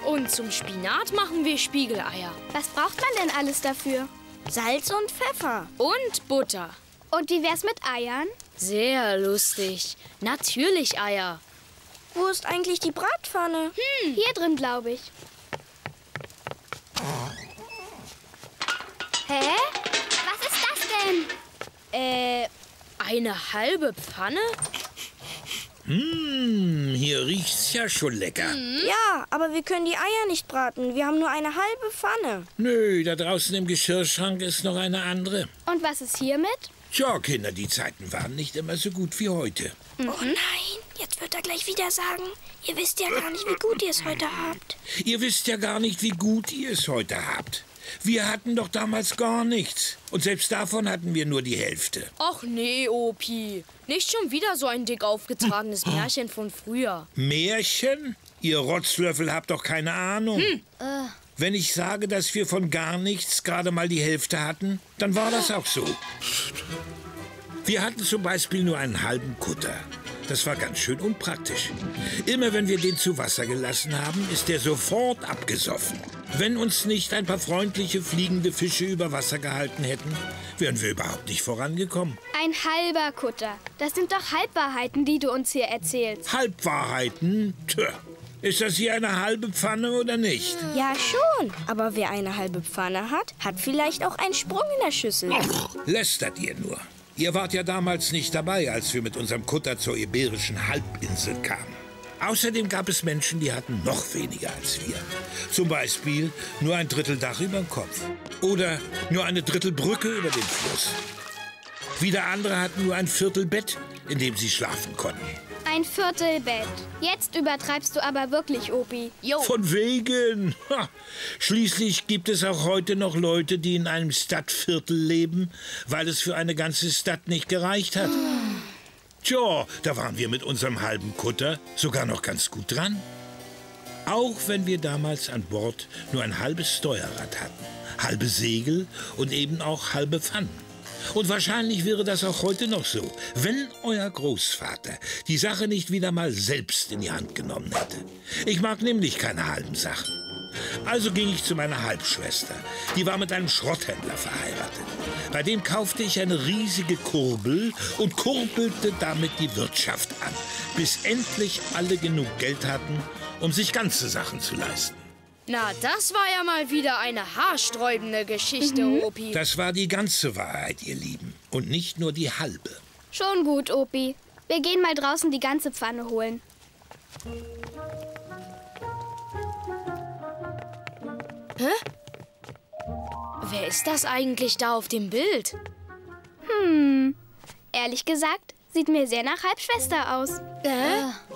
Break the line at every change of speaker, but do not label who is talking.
Und zum Spinat machen wir Spiegeleier.
Was braucht man denn alles dafür?
Salz und Pfeffer.
Und Butter.
Und wie wär's mit Eiern?
Sehr lustig. Natürlich Eier.
Wo ist eigentlich die Bratpfanne?
Hier drin, glaube ich. Hä? Was ist das denn?
Eine halbe Pfanne?
Hier riecht's ja schon lecker.
Ja, aber wir können die Eier nicht braten. Wir haben nur eine halbe Pfanne.
Nö, da draußen im Geschirrschrank ist noch eine andere.
Und was ist hiermit?
Tja, Kinder, die Zeiten waren nicht immer so gut wie heute.
Oh nein, jetzt wird er gleich wieder sagen, ihr wisst ja gar nicht, wie gut ihr es heute habt.
Ihr wisst ja gar nicht, wie gut ihr es heute habt. Wir hatten doch damals gar nichts. Und selbst davon hatten wir nur die Hälfte.
Ach nee, Opi. Nicht schon wieder so ein dick aufgetragenes Märchen von früher.
Märchen? Ihr Rotzlöffel habt doch keine Ahnung. Wenn ich sage, dass wir von gar nichts gerade mal die Hälfte hatten, dann war das auch so. Wir hatten zum Beispiel nur einen halben Kutter. Das war ganz schön unpraktisch. Immer wenn wir den zu Wasser gelassen haben, ist der sofort abgesoffen. Wenn uns nicht ein paar freundliche fliegende Fische über Wasser gehalten hätten, wären wir überhaupt nicht vorangekommen.
Ein halber Kutter. Das sind doch Halbwahrheiten, die du uns hier erzählst.
Halbwahrheiten? Tja, ist das hier eine halbe Pfanne oder nicht?
Ja, schon. Aber wer eine halbe Pfanne hat, hat vielleicht auch einen Sprung in der Schüssel.
Lästert ihr nur. Ihr wart ja damals nicht dabei, als wir mit unserem Kutter zur Iberischen Halbinsel kamen. Außerdem gab es Menschen, die hatten noch weniger als wir. Zum Beispiel nur ein Drittel Dach über dem Kopf. Oder nur eine Drittel Brücke über den Fluss. Wieder andere hatten nur ein Viertel Bett, in dem sie schlafen konnten.
Ein Viertelbett. Jetzt übertreibst du aber wirklich, Opi.
Jo.
Von wegen. Ha. Schließlich gibt es auch heute noch Leute, die in einem Stadtviertel leben, weil es für eine ganze Stadt nicht gereicht hat. Tja, da waren wir mit unserem halben Kutter sogar noch ganz gut dran. Auch wenn wir damals an Bord nur ein halbes Steuerrad hatten, halbe Segel und eben auch halbe Pfannen. Und wahrscheinlich wäre das auch heute noch so, wenn euer Großvater die Sache nicht wieder mal selbst in die Hand genommen hätte. Ich mag nämlich keine halben Sachen. Also ging ich zu meiner Halbschwester. Die war mit einem Schrotthändler verheiratet. Bei dem kaufte ich eine riesige Kurbel und kurbelte damit die Wirtschaft an, bis endlich alle genug Geld hatten, um sich ganze Sachen zu leisten.
Na, das war ja mal wieder eine haarsträubende Geschichte, Opi.
Das war die ganze Wahrheit, ihr Lieben, und nicht nur die halbe.
Schon gut, Opi. Wir gehen mal draußen die ganze Pfanne holen.
Hä? Wer ist das eigentlich da auf dem Bild?
Ehrlich gesagt, sieht mir sehr nach Halbschwester aus.